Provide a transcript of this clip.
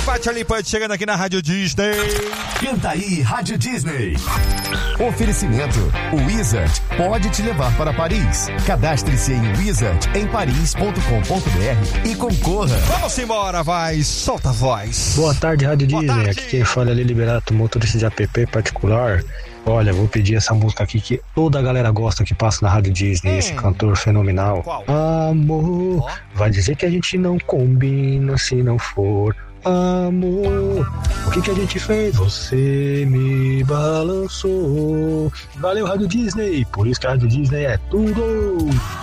Bate ali, pode chegando aqui na Rádio Disney. Canta aí, Rádio Disney. Oferecimento: o Wizard pode te levar para Paris. Cadastre-se em wizardemparis.com.br e concorra. Vamos embora, vai, solta a voz. Boa tarde, Rádio Boa Disney. tarde. Aqui quem fala é Lili Liberato, motorista de app particular. Olha, vou pedir essa música aqui que toda a galera gosta, que passa na Rádio Disney, esse cantor fenomenal. Qual? Amor, vai dizer que a gente não combina se não for amor. O que a gente fez? Você me balançou. Valeu, Rádio Disney, por isso que a Rádio Disney é tudo.